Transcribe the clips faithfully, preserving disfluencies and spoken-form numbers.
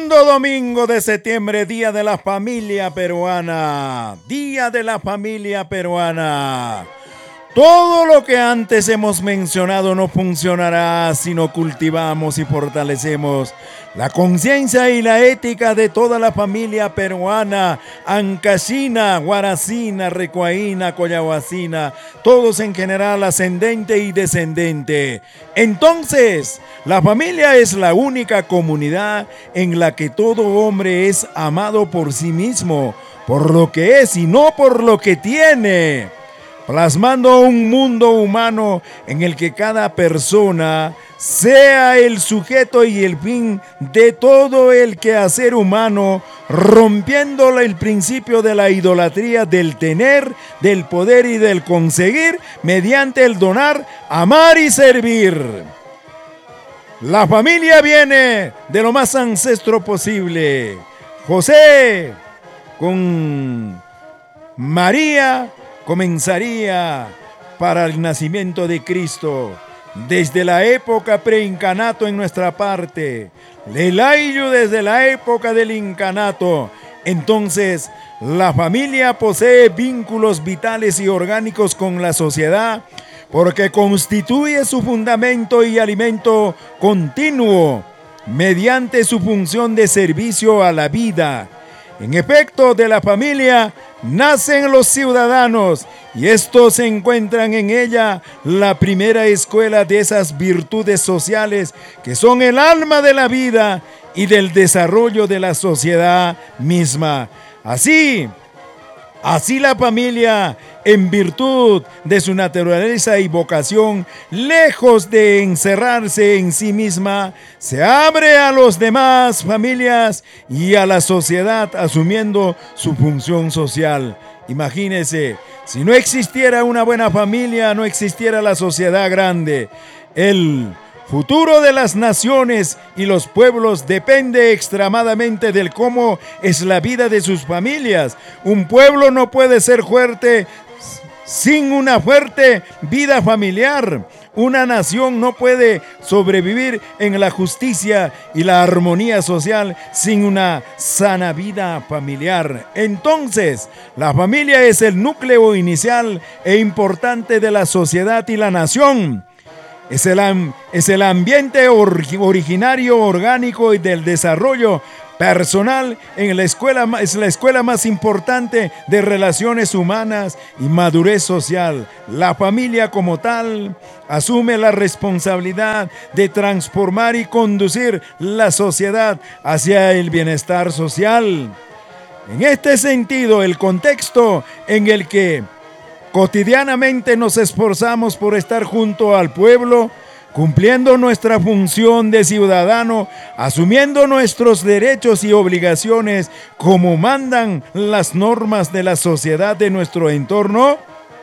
Segundo domingo de septiembre, Día de la Familia Peruana. Día de la Familia Peruana. Todo lo que antes hemos mencionado no funcionará si no cultivamos y fortalecemos la conciencia y la ética de toda la familia peruana, ancashina, guaracina, recuaína, coyahuacina, todos en general, ascendente y descendente. Entonces, la familia es la única comunidad en la que todo hombre es amado por sí mismo, por lo que es y no por lo que tiene, plasmando un mundo humano en el que cada persona sea el sujeto y el fin de todo el quehacer humano, rompiendo el principio de la idolatría del tener, del poder y del conseguir mediante el donar, amar y servir. La familia viene de lo más ancestro posible. José con María comenzaría para el nacimiento de Cristo desde la época preincanato en nuestra parte, el ayllu desde la época del incanato. Entonces, la familia posee vínculos vitales y orgánicos con la sociedad porque constituye su fundamento y alimento continuo mediante su función de servicio a la vida. En efecto, de la familia nacen los ciudadanos y estos encuentran en ella la primera escuela de esas virtudes sociales que son el alma de la vida y del desarrollo de la sociedad misma. Así, así la familia, en virtud de su naturaleza y vocación, lejos de encerrarse en sí misma, se abre a los demás familias y a la sociedad asumiendo su función social. Imagínense, si no existiera una buena familia, no existiera la sociedad grande. El futuro de las naciones y los pueblos depende extremadamente del cómo es la vida de sus familias. Un pueblo no puede ser fuerte sin una fuerte vida familiar. Una nación no puede sobrevivir en la justicia y la armonía social sin una sana vida familiar. Entonces, la familia es el núcleo inicial e importante de la sociedad y la nación. Es el, es el ambiente or, originario, orgánico y del desarrollo personal. En la escuela, es la escuela más importante de relaciones humanas y madurez social. La familia como tal asume la responsabilidad de transformar y conducir la sociedad hacia el bienestar social. En este sentido, el contexto en el que cotidianamente nos esforzamos por estar junto al pueblo, cumpliendo nuestra función de ciudadano, asumiendo nuestros derechos y obligaciones como mandan las normas de la sociedad de nuestro entorno.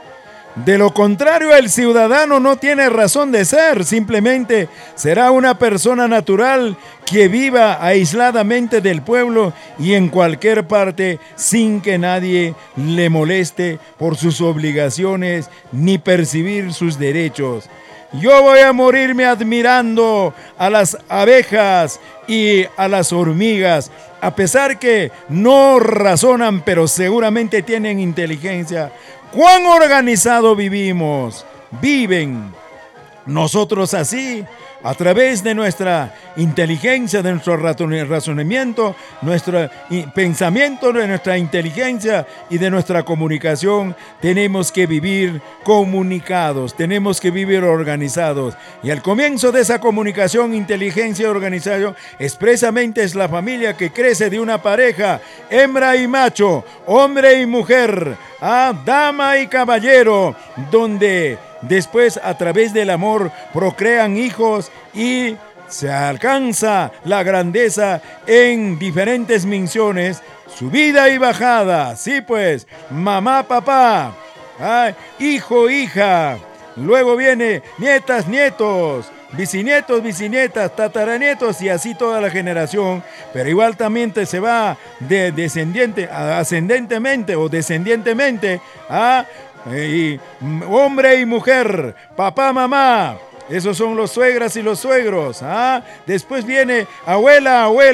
De lo contrario, el ciudadano no tiene razón de ser, simplemente será una persona natural que viva aisladamente del pueblo y en cualquier parte sin que nadie le moleste por sus obligaciones ni percibir sus derechos. Yo voy a morirme admirando a las abejas y a las hormigas, a pesar que no razonan, pero seguramente tienen inteligencia. ¿Cuán organizado vivimos? Viven. Nosotros así, a través de nuestra inteligencia, de nuestro razonamiento, nuestro pensamiento, de nuestra inteligencia y de nuestra comunicación, tenemos que vivir comunicados, tenemos que vivir organizados. Y al comienzo de esa comunicación, inteligencia y organización, expresamente es la familia que crece de una pareja, hembra y macho, hombre y mujer, ah, dama y caballero, donde después, a través del amor, procrean hijos y se alcanza la grandeza en diferentes misiones, subida y bajada. Sí, pues, mamá, papá, ay, hijo, hija. Luego viene nietas, nietos, bisnietos, bisnietas, tataranietos y así toda la generación. Pero igual también te se va de descendiente, ascendentemente o descendientemente a Y hombre y mujer, papá, mamá, esos son los suegras y los suegros, ¿ah? Después viene abuela, abuelo,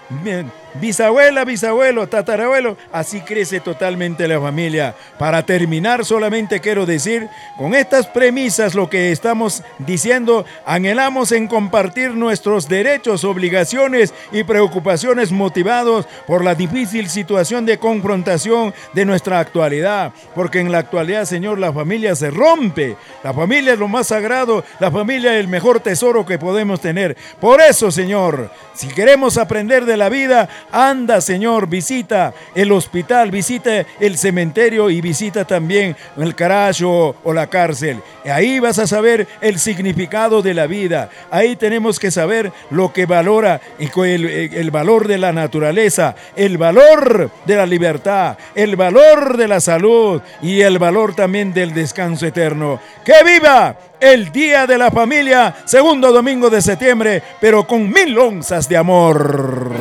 bisabuela, bisabuelo, tatarabuelo, así crece totalmente la familia. Para terminar, solamente quiero decir, con estas premisas lo que estamos diciendo, anhelamos en compartir nuestros derechos, obligaciones y preocupaciones motivados por la difícil situación de confrontación de nuestra actualidad, porque en la actualidad, Señor, la familia se rompe. La familia es lo más sagrado, la familia es el mejor tesoro que podemos tener. Por eso, Señor, si queremos aprender de la vida, anda, Señor, visita el hospital, visita el cementerio y visita también el carajo o la cárcel. Ahí vas a saber el significado de la vida. Ahí tenemos que saber lo que valora el, el valor de la naturaleza, el valor de la libertad, el valor de la salud y el valor también del descanso eterno. ¡Que viva el Día de la Familia, segundo domingo de septiembre, pero con mil onzas de amor!